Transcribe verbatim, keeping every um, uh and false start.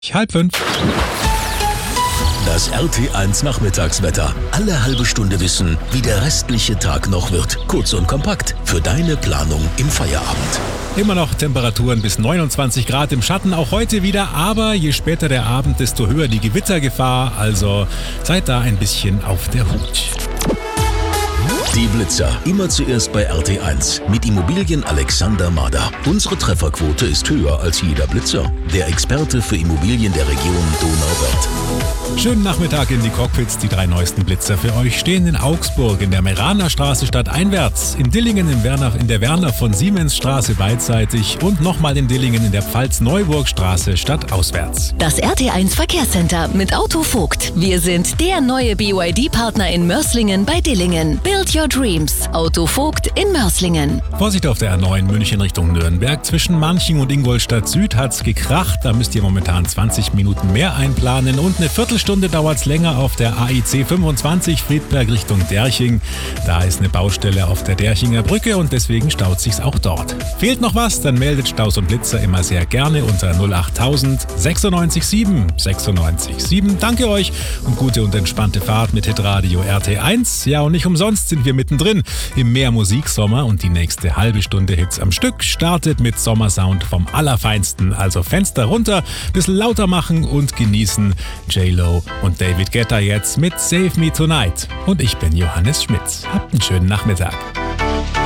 Halb fünf. Das R T eins Nachmittagswetter. Alle halbe Stunde wissen, wie der restliche Tag noch wird. Kurz und kompakt für deine Planung im Feierabend. Immer noch Temperaturen bis neunundzwanzig Grad im Schatten, auch heute wieder. Aber je später der Abend, desto höher die Gewittergefahr. Also seid da ein bisschen auf der Hut. Die Blitzer. Immer zuerst bei R T eins. Mit Immobilien Alexander Mader. Unsere Trefferquote ist höher als jeder Blitzer. Der Experte für Immobilien der Region Donauwörth. Schönen Nachmittag in die Cockpits. Die drei neuesten Blitzer für euch stehen in Augsburg, in der Meranerstraße stadteinwärts, in Dillingen in, Werner, in der Werner von Siemens Straße beidseitig und nochmal in Dillingen in der Pfalz-Neuburg-Straße stadtauswärts. Das R T eins Verkehrscenter mit Auto Vogt. Wir sind der neue B Y D-Partner in Mörslingen bei Dillingen. Build your dreams. Auto Vogt in Mörslingen. Vorsicht auf der A neun München Richtung Nürnberg. Zwischen Manching und Ingolstadt Süd hat's gekracht. Da müsst ihr momentan zwanzig Minuten mehr einplanen und eine Viertelstunde dauert's länger auf der A I C fünfundzwanzig Friedberg Richtung Derching. Da ist eine Baustelle auf der Derchinger Brücke und deswegen staut sich's auch dort. Fehlt noch was? Dann meldet Staus und Blitzer immer sehr gerne unter null achttausend sechsundneunzig sieben sechsundneunzig sieben. Danke euch und gute und entspannte Fahrt mit Hitradio R T eins. Ja, und nicht umsonst sind wir mittendrin im Mehrmusiksommer und die nächste halbe Stunde Hits am Stück startet mit Sommersound vom Allerfeinsten. Also Fenster runter, bisschen lauter machen und genießen. J-Lo und David Guetta jetzt mit Save Me Tonight. Und ich bin Johannes Schmitz. Habt einen schönen Nachmittag.